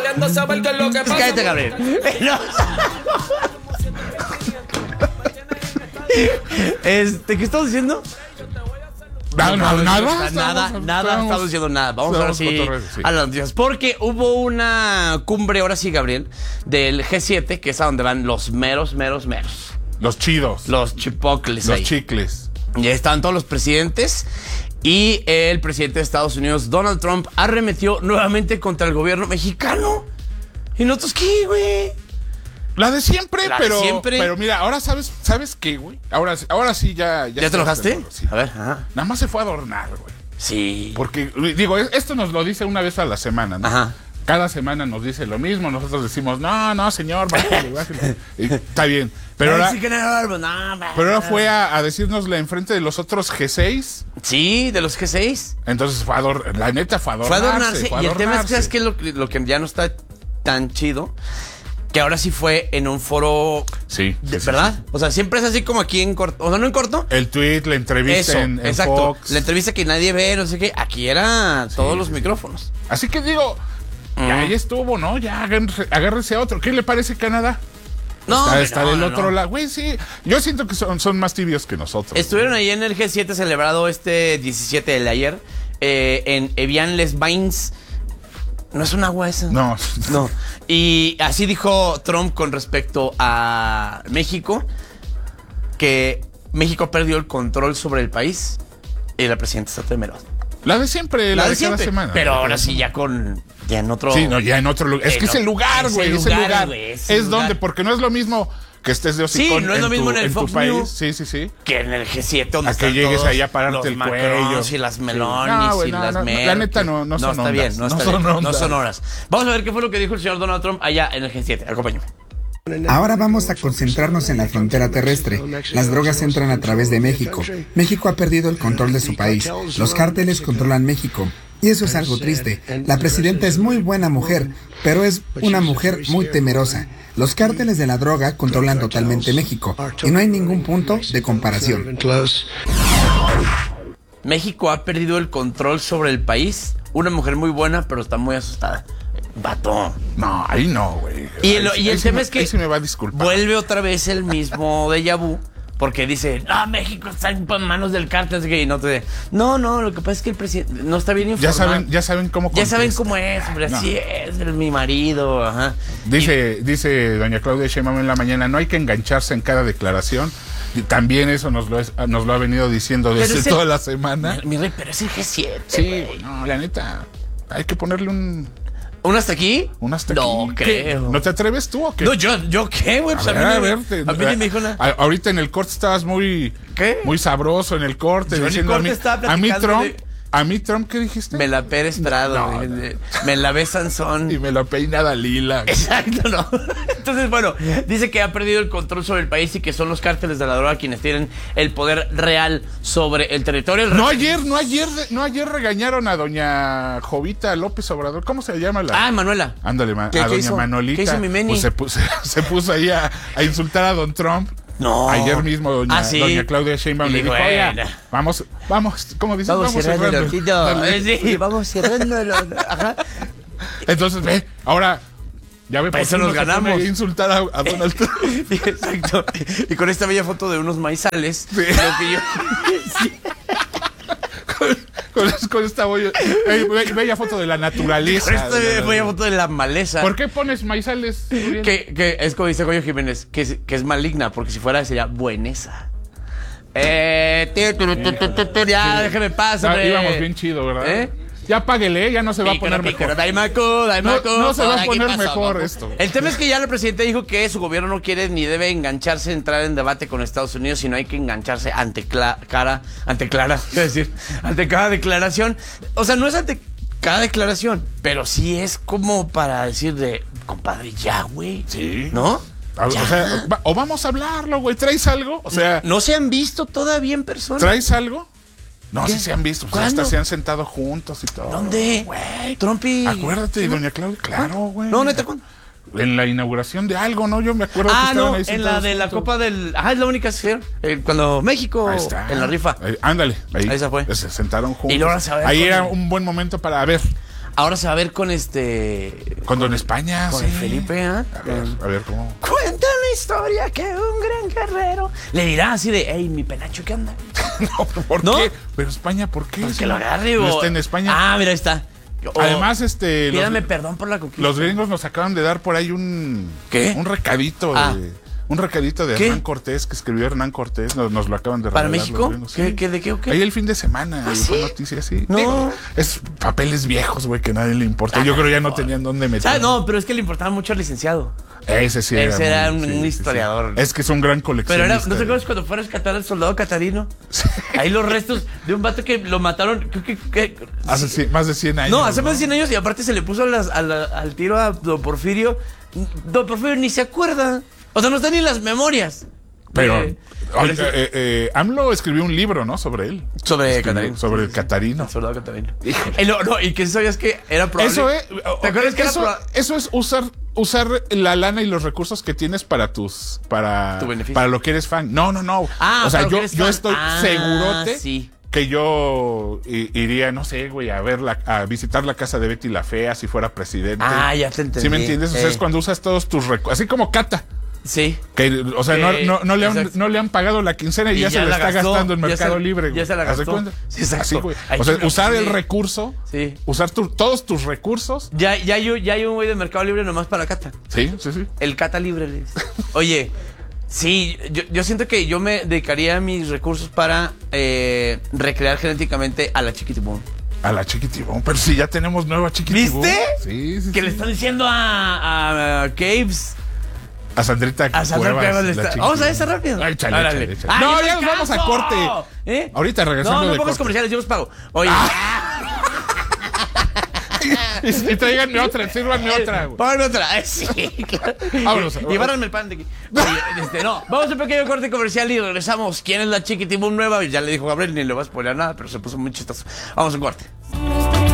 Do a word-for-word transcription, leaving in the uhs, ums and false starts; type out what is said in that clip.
queriendo saber qué es lo que pasa. Cállate, Gabriel. No. Este, ¿qué estamos diciendo? No, no, no, nada, nada, estamos, nada, estamos, estamos diciendo nada. Vamos ahora sí, cotorreo, sí a las noticias. Porque hubo una cumbre, ahora sí, Gabriel, del G siete, que es a donde van los meros, meros, meros. Los chidos. Los chipocles Los ahí. chicles. Y ahí estaban todos los presidentes. Y el presidente de Estados Unidos, Donald Trump, arremetió nuevamente contra el gobierno mexicano. ¿Y nosotros qué, güey? La de siempre, La de pero, siempre. pero mira, ahora sabes, ¿sabes qué, güey? Ahora, ahora sí ya... ¿Ya, ¿Ya te enojaste? Sí. A ver, ajá. Nada más se fue a adornar, güey. Sí. Porque, digo, esto nos lo dice una vez a la semana, ¿no? Ajá. Cada semana nos dice lo mismo, nosotros decimos, no, no, señor, bájale, bájale. Y está bien. Pero ahora, sí que no, no, no, pero ahora fue a, a decirnosla enfrente de los otros G seis. Sí, de los G seis. Entonces fue a ador, la neta fue a Fue a adornarse. adornarse. Fue a Y el tema es que, adornarse. ¿sabes qué? Lo, lo que ya no está tan chido, que ahora sí fue en un foro. Sí, de- sí, sí, ¿verdad? sí. O sea, siempre es así como aquí en corto. O sea, no en corto. El tweet, la entrevista Eso, en, en exacto. Fox. La entrevista que nadie ve, no sé qué. Aquí era todos los sí, micrófonos. Así que digo, ya, ya estuvo, ¿no? Ya agárrese, agárrese a otro. ¿Qué le parece Canadá? No, está hombre, está no, del no, otro no. lado. Güey, sí. Yo siento que son, son más tibios que nosotros. Estuvieron ahí en el G siete celebrado este diecisiete de ayer. Eh, en Evian-les-Bains. ¿No es un agua esa? No. No. Y así dijo Trump con respecto a México, que México perdió el control sobre el país y la presidenta está temerosa. La de siempre, la, La de, de siempre. cada semana. Pero ahora sí ya con... Ya en otro... Sí, no, ya en otro lugar. Es que En es el lugar, ese güey. Es el lugar, lugar. güey, ese Es lugar. donde, porque no es lo mismo que estés de hocicón Sí, no es lo en mismo tu, en el tu Fox país. News. Sí, sí, sí. Que en el G siete donde A que están llegues todos ahí a pararte los el Macrons cuello. y las Sí. Melonis No, güey, y no, las no, Merkel. la neta no- no son está ondas, bien, no, no está son bien, no ondas. son horas. Vamos a ver qué fue lo que dijo el señor Donald Trump allá en el G siete. Acompáñame. Ahora vamos a concentrarnos en la frontera terrestre. Las drogas entran a través de México. México ha perdido el control de su país. Los cárteles controlan México. Y eso es algo triste. La presidenta es muy buena mujer, pero es una mujer muy temerosa. Los cárteles de la droga controlan totalmente México y no hay ningún punto de comparación. México ha perdido el control sobre el país. Una mujer muy buena, pero está muy asustada. Vato. No, ahí no, güey. Y Ahí el, sí- y ahí el sí tema me- es que ahí sí me va a disculpar. vuelve otra vez el mismo déjà vu. Porque dice, no, México está en manos del cártel. Y no te... No, no, lo que pasa es que el presidente no está bien informado. Ya saben, ya saben cómo Ya saben contesta. cómo es, hombre, No. así es, es mi marido, ajá. Dice, dice doña Claudia Sheinbaum en la mañana, no hay que engancharse en cada declaración. Y también eso nos lo, es- nos lo ha venido diciendo Pero desde es el- toda la semana. Mi, mi rey, pero es el G siete. Sí, güey. güey, no, la neta, hay que ponerle un, ¿Un hasta aquí? un hasta No aquí. ¿Qué? creo. ¿No te atreves tú o qué? No, yo, ¿yo qué, güey? Pues A a, ver, mí, a no- ver, te- a mí ni me dijo nada. a- ahorita en el corte estabas muy, ¿Qué? muy sabroso en el corte. Yo en el diciendo corte a mí, estaba a mí platicando Trump, de- a mí Trump, ¿qué dijiste? Me la Pérez Prado, No, güey, no. de- me la ve Sansón. Y me lo peina Dalila. Exacto, ¿no? Entonces, bueno, dice que ha perdido el control sobre el país y que son los cárteles de la droga quienes tienen el poder real sobre el territorio. El No re- ayer, no ayer, no ayer regañaron a doña Jovita López Obrador. ¿Cómo se llama la? Ah, Manuela. Ándale, ma- ¿Qué- a qué doña hizo? Manolita. ¿Qué hizo mi Meni? Pues se puso, se puso ahí a, a insultar a don Trump. No. Ayer mismo doña, Ah, ¿sí? doña Claudia Sheinbaum Y le dijo, dijo, oiga, bueno. vamos, vamos, ¿cómo dices? Vamos, cerrando el ojito. Dale. Eh, Sí, vamos cerrándolo. Ajá. Entonces, ve, ahora, ya ve, Para por eso fin nos no se pone ganamos. a insultar a, a Donald Trump. Exacto. Y con esta bella foto de unos maizales. Sí. Lo que yo... Sí. con, con, con esta bella, eh, be- bella foto de la naturaleza. Con esta de la- bella foto de la maleza. ¿Por qué pones maizales? Uriel? Que, que es como dice Goyo Jiménez, que es, que es maligna, porque si fuera sería buenesa. Eh, tío, tu, tu, tu, tu, tu, ya, déjeme pasar. Ah, íbamos bien chido, ¿verdad? ¿Eh? Ya páguele, ya no se va a poner mejor. Daimaku, Daimaku, No- no se va a por aquí poner pasó, mejor ¿no? esto. El tema es que ya el presidente dijo que su gobierno no quiere ni debe engancharse, entrar en debate con Estados Unidos, sino hay que engancharse ante cla- cara, ante clara, es decir, ante cada declaración. O sea, no es ante cada declaración, pero sí es como para decir de, compadre, ya, güey. Sí. ¿No? A- O Ya. sea, va- o vamos a hablarlo, güey. ¿Traes algo? O sea, ¿No se han visto todavía en persona? ¿traes algo? No, ¿Qué? sí se han visto. Pues ¿Cuándo? hasta se han sentado juntos y todo. ¿Dónde? Güey. Trump y... Acuérdate de doña Claudia. Claro, güey. No, neta, ¿cuándo? En la inauguración de algo, ¿no? Yo me acuerdo que Ah, estaban no, ahí en sentados la de la juntos. Copa del... Ah, es la única que se hicieron. Eh, Cuando México, Ahí está. en la rifa. Ahí- ándale. Ahí, Ahí se fue. Se sentaron juntos. Y luego se va a ver ahí con- era un buen momento para ver. ahora se va a ver con este... Cuando en España, Con sí. el Felipe, ¿ah? A ver, a ver cómo. Cuenta la historia que un gran guerrero le dirá así de, hey, mi penacho, ¿qué onda? No, ¿por ¿No? qué? Pero España, ¿por qué? Pues Si que lo no- agarre, no o- está en España. Ah, mira, ahí está. O- Además, este. Pídame Los, perdón por la conquista. los gringos nos acaban de dar por ahí un. ¿Qué? Un recadito Ah. de. Un recadito de ¿Qué? Hernán Cortés, que escribió Hernán Cortés, nos, nos lo acaban de ¿Para regalar México? los gringos, ¿Qué, sí. qué, ¿De qué o qué? Ahí el fin de semana, ¿Ah, y fue sí? noticia, sí. No. Digo, es papeles viejos, güey, que a nadie le importa. Yo creo ya no tenían dónde meter. Ah, no, pero es que le importaba mucho al licenciado. Ese sí Ese era muy- un- sí, un sí, historiador. sí. Es que es un gran Pero coleccionista. era, ¿no te acuerdas cuando fue a rescatar al soldado catarino? Ahí los restos de un vato que lo mataron, creo que... que- Hace cien- más de cien años. no, hace más de cien años y aparte se le puso las- a la- al tiro a Don Porfirio. Don Porfirio ni se acuerda. O sea, no está ni en las memorias. Pero, Eh, oye, pero- eh, eh, AMLO escribió un libro, ¿no? Sobre él. Sobre Escribió Catarino. Sobre el Catarino. El soldado catarino. Eh, no, no, y que sabías que era probable. Eso es. ¿Te acuerdas que era eso, proba- eso es usar, usar la lana y los recursos que tienes para tus. Para, Tu beneficio. para lo que eres fan. No, no, no. Ah, o sea, para lo que yo, eres yo fan. estoy Ah, segurote sí. que yo i- iría, no sé, güey, a ver la, a visitar la casa de Betty la Fea si fuera presidente. Ah, ya te entendí. ¿Sí me entiendes? O sea, Eh. es cuando usas todos tus recursos. Así como Cata. Sí. Que, o sea, no, Eh, no, no le han, exacto. no le han pagado la quincena y, Y ya, ya se la la está gastó, gastando en ya Mercado se- Libre. ya güey. se la ¿Haz de gastó. cuenta? Sí, exacto. Así, güey. Ay, O sea, sí, usar sí. el recurso, Sí. usar tu- todos tus recursos. Ya, ya, hay, un- ya hay un güey de Mercado Libre nomás para Cata. Sí, sí, sí. El Cata Libre. le dice. Oye, sí, yo, yo siento que yo me dedicaría mis recursos para eh, recrear genéticamente a la Chiquitibum. A la Chiquitibum. Pero si ya tenemos nueva Chiquitibum. ¿Viste? Sí, sí. Que sí. le están diciendo a, a Caves. A Sandrita A Sandra Cuevas, Cuevas le la está. Chiquitibum. Vamos a esa rápido. Ay, chale, Órale. chale, chale. ¡Ay, No, el ya nos vamos a descanso! corte. ¿Eh? Ahorita regresando No, no de pongas corte. comerciales, yo los pago. Oye. Y, y tráiganme otra, sírvanme otra, güey. Pónganme otra. Ay, sí, claro. Vámonos. Y bárranme el pan de aquí. Oye, este, no, vamos a un pequeño corte comercial y regresamos. ¿Quién es la Chiquitibum nueva? Ya le dijo Gabriel, ni le va a spoiler nada, pero se puso muy chistoso. Vamos a un corte.